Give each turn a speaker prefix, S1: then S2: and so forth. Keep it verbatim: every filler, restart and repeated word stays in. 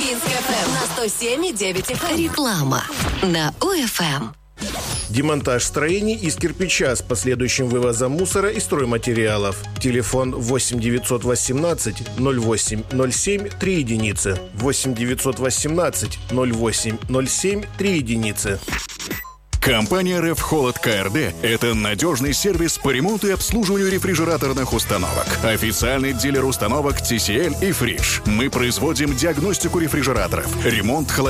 S1: Минск эф эм на сто семь и девять эф эм. Реклама на УФМ.
S2: Демонтаж строений из кирпича с последующим вывозом мусора и стройматериалов. Телефон восемь девятьсот восемнадцать ноль восемь ноль семь три единицы. восемь девятьсот восемнадцать ноль восемь ноль семь три единицы.
S3: Компания РФ Холод КРД – это надежный сервис по ремонту и обслуживанию рефрижераторных установок. Официальный дилер установок ти си эль и Фриш. Мы производим диагностику рефрижераторов, ремонт холодильников,